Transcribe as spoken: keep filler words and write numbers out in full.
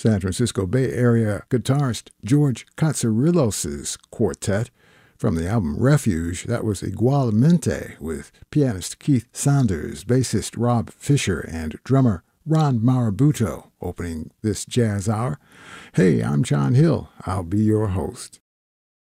San Francisco Bay Area guitarist George Katsarillos' quartet. From the album Refuge, that was Igualmente with pianist Keith Sanders, bassist Rob Fisher, and drummer Ron Marabuto opening this jazz hour. Hey, I'm John Hill. I'll be your host.